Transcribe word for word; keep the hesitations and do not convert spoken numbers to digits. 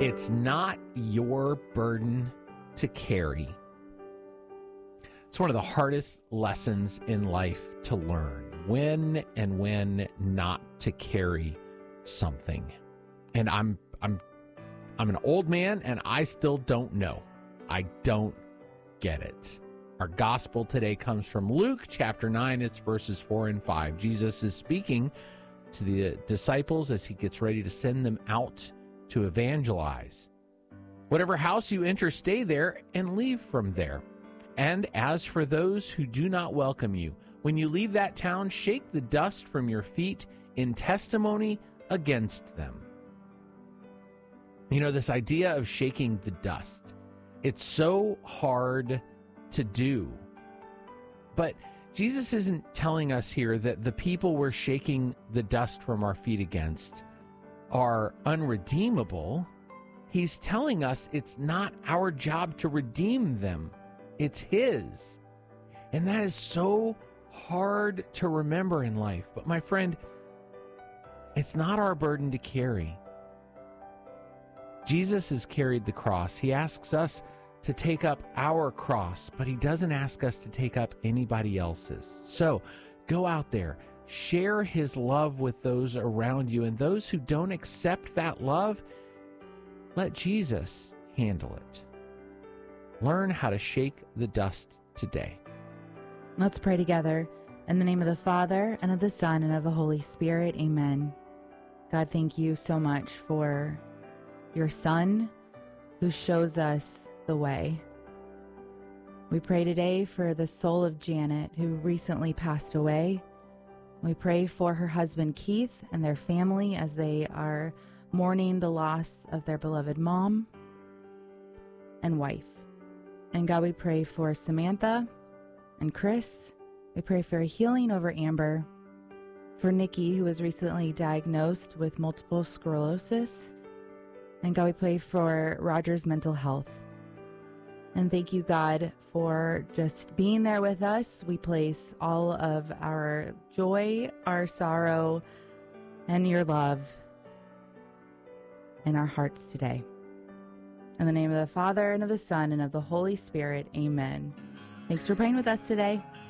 It's not your burden to carry. It's one of the hardest lessons in life to learn, when and when not to carry something. And I'm I'm I'm an old man and I still don't know. I don't get it. Our gospel today comes from Luke chapter nine. It's verses four and five. Jesus is speaking to the disciples as he gets ready to send them out to evangelize. Whatever house you enter, stay there and leave from there. And as for those who do not welcome you, when you leave that town, shake the dust from your feet in testimony against them. You know, this idea of shaking the dust, it's so hard to do. But Jesus isn't telling us here that the people we're shaking the dust from our feet against are unredeemable. He's telling us it's not our job to redeem them. It's his. And that is so hard to remember in life. But my friend, it's not our burden to carry. Jesus has carried the cross. He asks us to take up our cross, but he doesn't ask us to take up anybody else's. So go out there, share his love with those around you, and those who don't accept that love, let Jesus handle it. Learn how to shake the dust today. Let's pray together. In the name of the Father, and of the Son, and of the Holy Spirit, amen. God, thank you so much for your Son who shows us the way. We pray today for the soul of Janet, who recently passed away. We pray for her husband Keith and their family as they are mourning the loss of their beloved mom and wife. And God, we pray for Samantha and Chris. We pray for a healing over Amber, for Nikki, who was recently diagnosed with multiple sclerosis. And God, we pray for Roger's mental health. And thank you, God, for just being there with us. We place all of our joy, our sorrow, and your love in our hearts today. In the name of the Father, and of the Son, and of the Holy Spirit, amen. Thanks for praying with us today.